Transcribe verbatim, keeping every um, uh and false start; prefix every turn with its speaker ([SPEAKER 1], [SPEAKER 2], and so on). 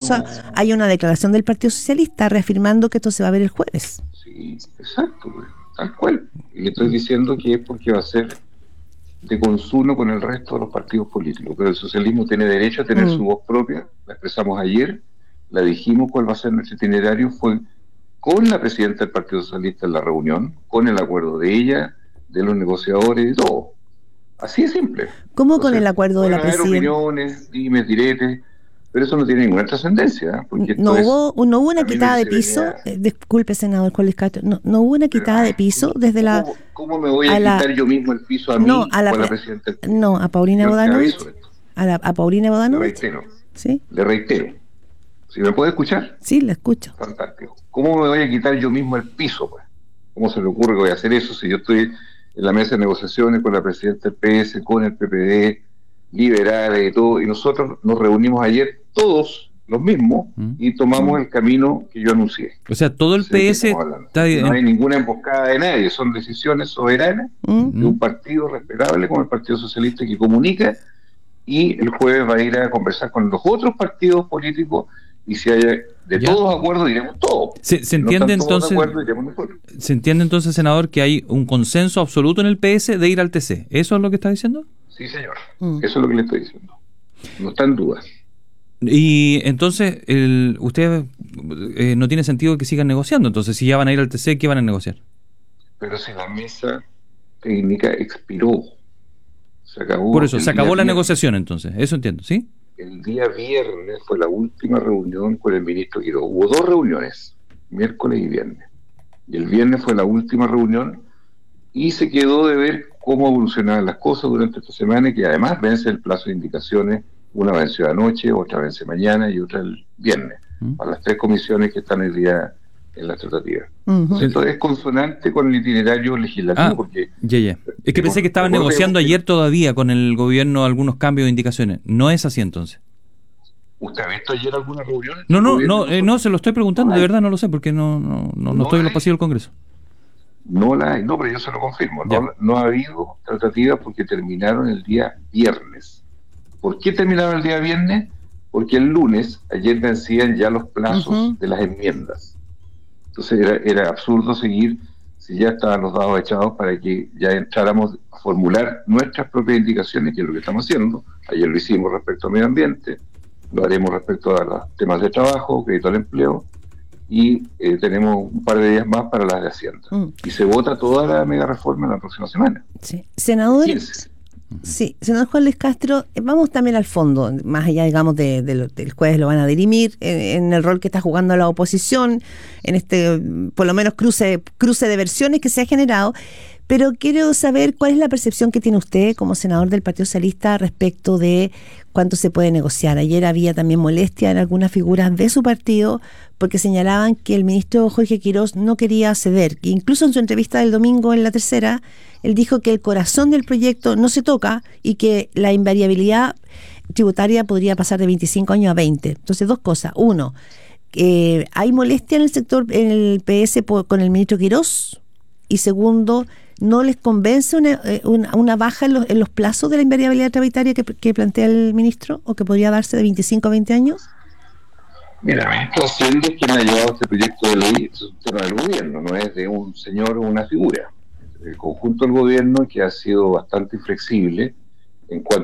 [SPEAKER 1] incluso hay una declaración del Partido Socialista reafirmando que esto se va a ver el jueves.
[SPEAKER 2] Sí, exacto, pues, tal cual. Y le estoy diciendo que es porque va a ser de consumo con el resto de los partidos políticos, pero el socialismo tiene derecho a tener mm. su voz propia, la expresamos ayer, la dijimos cuál va a ser nuestro itinerario, fue con la presidenta del Partido Socialista en la reunión, con el acuerdo de ella, de los negociadores y todo. Así de simple.
[SPEAKER 1] ¿Cómo Entonces, con el acuerdo de la presidenta?
[SPEAKER 2] Opiniones, dimes, diretes, pero eso no tiene ninguna trascendencia. Porque
[SPEAKER 1] no,
[SPEAKER 2] esto
[SPEAKER 1] hubo,
[SPEAKER 2] es,
[SPEAKER 1] no hubo una quitada de piso, venía... eh, disculpe, senador Juan Luis Castro, no, no hubo una quitada pero, de piso
[SPEAKER 2] ¿cómo,
[SPEAKER 1] desde la...
[SPEAKER 2] ¿Cómo me voy a, a quitar la, yo mismo el piso a mí
[SPEAKER 1] no, a la,
[SPEAKER 2] o a la presidenta?
[SPEAKER 1] No, a Paulina Bodanovich. A, la, a Paulina Bodanovich.
[SPEAKER 2] Le reitero.
[SPEAKER 1] ¿Sí?
[SPEAKER 2] Le reitero. ¿Sí me puede escuchar?
[SPEAKER 1] Sí, le escucho.
[SPEAKER 2] Fantástico. ¿Cómo me voy a quitar yo mismo el piso, pues? ¿Cómo se me ocurre que voy a hacer eso si yo estoy en la mesa de negociaciones con la presidenta del P S, con el P P D, liberales y todo, y nosotros nos reunimos ayer todos los mismos ¿Mm? y tomamos ¿Mm? el camino que yo anuncié?
[SPEAKER 3] O sea, todo el P S
[SPEAKER 2] está bien. No hay ninguna emboscada de nadie, son decisiones soberanas ¿Mm? de un partido respetable como el Partido Socialista que comunica, y el jueves va a ir a conversar con los otros partidos políticos, y si hay de ya. todos acuerdos, diremos todo.
[SPEAKER 3] Se, se entiende
[SPEAKER 2] no
[SPEAKER 3] entonces,
[SPEAKER 2] acuerdo,
[SPEAKER 3] se entiende entonces, senador, que hay un consenso absoluto en el P S de ir al T C. ¿Eso es lo que está diciendo?
[SPEAKER 2] Sí, señor. Mm. Eso es lo que le estoy diciendo. No está en duda.
[SPEAKER 3] Y entonces, el, usted eh, no tiene sentido que sigan negociando. Entonces, si ya van a ir al T C, ¿qué van a negociar?
[SPEAKER 2] Pero si la mesa técnica expiró, se acabó.
[SPEAKER 3] Por eso, se acabó la viernes. negociación entonces. Eso entiendo, ¿sí?
[SPEAKER 2] El día viernes fue la última reunión con el ministro Quiroz. Hubo dos reuniones, miércoles y viernes. Y el viernes fue la última reunión y se quedó de ver cómo evolucionaban las cosas durante esta semana, que además vence el plazo de indicaciones. Una venció anoche, otra vence mañana y otra el viernes. ¿Mm? Para las tres comisiones que están el día en la tratativa. Uh-huh. Esto es consonante con el itinerario legislativo.
[SPEAKER 3] Ah,
[SPEAKER 2] porque
[SPEAKER 3] ya, ya. Es que pensé que estaban negociando ayer todavía con el gobierno algunos cambios de indicaciones. ¿No es así entonces?
[SPEAKER 2] ¿Usted ha visto ayer alguna reunión?
[SPEAKER 3] No, no, no, eh, no, se lo estoy preguntando, no de verdad no lo sé, porque no, no, no, no, no estoy en los pasillos del Congreso.
[SPEAKER 2] No la hay, no, pero yo se lo confirmo. No, no ha habido tratativas porque terminaron el día viernes. ¿Por qué terminaron el día viernes? Porque el lunes, ayer vencían ya los plazos uh-huh. de las enmiendas. Entonces era, era absurdo seguir si ya estaban los dados echados para que ya entráramos a formular nuestras propias indicaciones, que es lo que estamos haciendo. Ayer lo hicimos respecto al medio ambiente, lo haremos respecto a los temas de trabajo, crédito al empleo, y eh, tenemos un par de días más para las de Hacienda. Mm. Y se vota toda la mega reforma en la próxima semana.
[SPEAKER 1] Sí. Senador, sí, senador Juan Luis Castro, vamos también al fondo, más allá, digamos, de, de lo, del jueves lo van a dirimir, en, en el rol que está jugando la oposición, en este, por lo menos, cruce, cruce de versiones que se ha generado. Pero quiero saber cuál es la percepción que tiene usted como senador del Partido Socialista respecto de cuánto se puede negociar. Ayer había también molestia en algunas figuras de su partido porque señalaban que el ministro Jorge Quiroz no quería ceder. Incluso en su entrevista del domingo en La Tercera, él dijo que el corazón del proyecto no se toca y que la invariabilidad tributaria podría pasar de veinticinco años a veinte. Entonces, dos cosas. Uno, eh, ¿hay molestia en el sector, en el P S por, con el ministro Quiroz? Y segundo, ¿no les convence una, una, una baja en los, en los plazos de la invariabilidad tributaria que, que plantea el ministro, o que podría darse de veinticinco a veinte años?
[SPEAKER 2] Mira, el ministro Hacienda es quien ha llevado este proyecto de ley, es un tema del gobierno, no es de un señor o una figura. El conjunto del gobierno, que ha sido bastante inflexible en cuanto